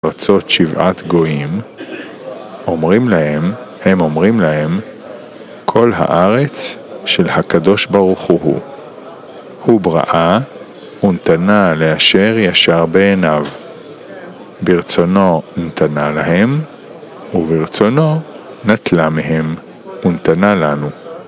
ארצות 7 גויים, הם אומרים להם, כל הארץ של הקדוש ברוך הוא בראה ונתנה לאשר ישר בעיניו. ברצונו נתנה להם, וברצונו נטלה מהם ונתנה לנו.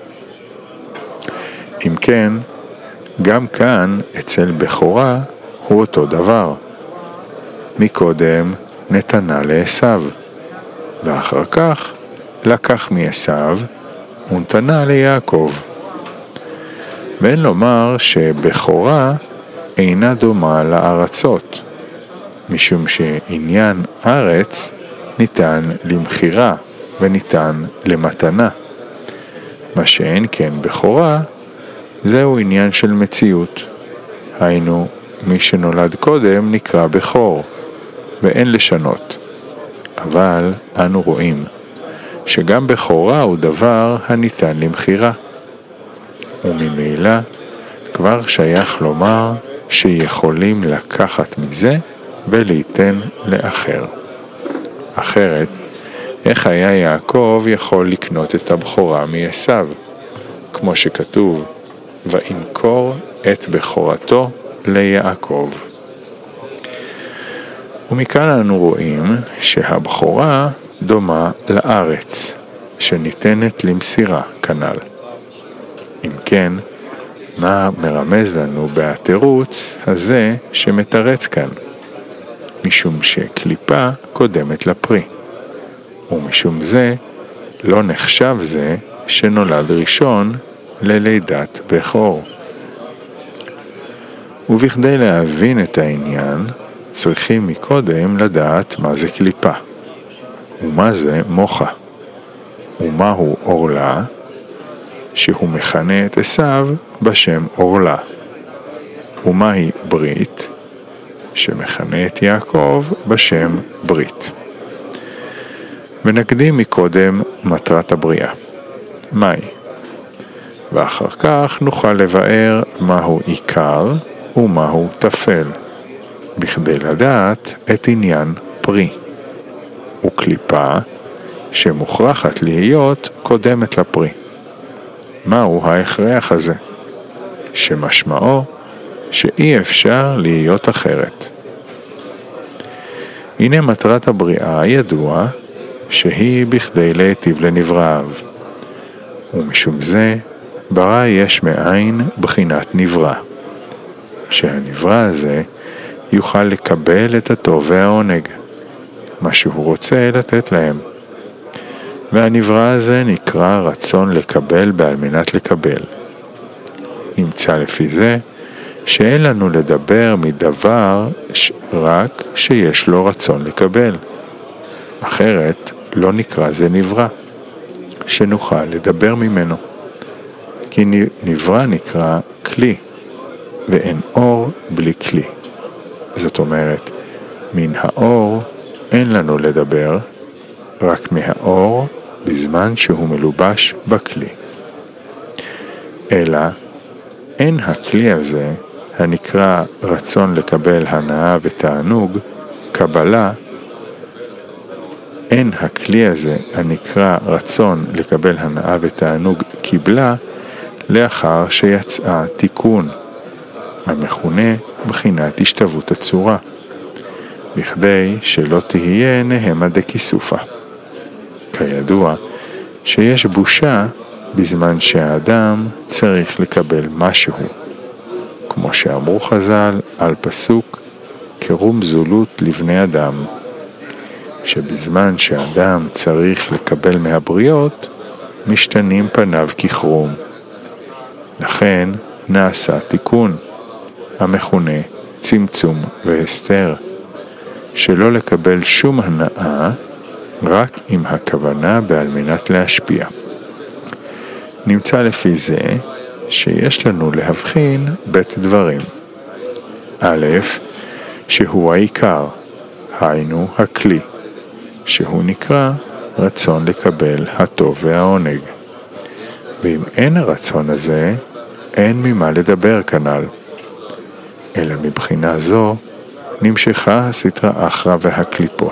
אם כן, גם כאן אצל בכורה הוא אותו דבר. מקודם נתנה לעשיו, ואחר כך לקח מעשיו ונתנה ליעקב. ואין לומר שבכורה אינה דומה לארצות, משום שעניין ארץ ניתן למחירה וניתן למתנה. מה שאין כן בכורה, זהו עניין של מציאות. היינו, מי שנולד קודם נקרא בכור, ואין לשנות. אבל אנו רואים שגם בכורה הוא דבר הניתן למחירה. וממילא כבר שייך לומר שיכולים לקחת מזה וליתן לאחר. אחרת, איך היה יעקב יכול לקנות את הבכורה מעשיו? כמו שכתוב, וימכור את בכורתו ליעקב. ומכאן אנו רואים שהבכורה דומה לארץ, שניתנת למסירה כנ"ל. אם כן, מה מרמז לנו בתירוץ הזה שמתרץ כאן? משום שקליפה קודמת לפרי, ומשום זה לא נחשב זה שנולד ראשון ללידת בכור. ובכדי להבין את העניין, צריכים מקודם לדעת מה זה קליפה, ומה זה מוחה, ומהו אורלה, שהוא מכנה את עשיו בשם אורלה, ומהי ברית, שמכנה את יעקב בשם ברית. ונקדים מקודם מטרת הבריאה, מהי? ואחר כך נוכל לבאר מהו עיקר ומהו תפל, בכדי לדעת את עניין פרי. וקליפה שמוכרחת להיות קודמת לפרי. מהו ההכרח הזה? שמשמעו שאי אפשר להיות אחרת. הנה מטרת הבריאה ידוע שהיא בכדי להיטיב לנבראיו. ומשום זה ברא יש מאין בחינת נברא, שהנברא הזה יוכל לקבל את הטוב והעונג, מה שהוא רוצה לתת להם. והנברא הזה נקרא רצון לקבל בעל מנת לקבל. נמצא לפי זה שאין לנו לדבר מדבר רק שיש לו רצון לקבל. אחרת לא נקרא זה נברא, שנוכל לדבר ממנו. כי נברא נקרא כלי, ואין אור בלי כלי. זאת אומרת, מן האור אין לנו לדבר, רק מהאור בזמן שהוא מלובש בכלי. אלא אין הכלי הזה, הנקרא רצון לקבל הנאה ותענוג, קבלה, אין הכלי הזה, הנקרא רצון לקבל הנאה ותענוג, קיבלה, לאחר שיצאה תיקון, המכונה בחינת השתוות הצורה, בכדי שלא תהיה נהמה דקיסופה. כידוע שיש בושה בזמן שהאדם צריך לקבל משהו, כמו שאמרו חז"ל על פסוק קרום זולות לבני אדם, שבזמן שאדם צריך לקבל מהבריות משתנים פניו כחרום. לכן נעשה תיקון, המכונה צמצום והסתר, שלא לקבל שום הנאה, רק עם הכוונה בעל מנת להשפיע. נמצא לפי זה שיש לנו להבחין בית דברים. א', שהוא העיקר, היינו הכלי, שהוא נקרא רצון לקבל הטוב והעונג. ואם אין הרצון הזה, אין ממה לדבר כנ"ל. אלא מבחינה זו, נמשכה הסטרא אחרא והקליפות.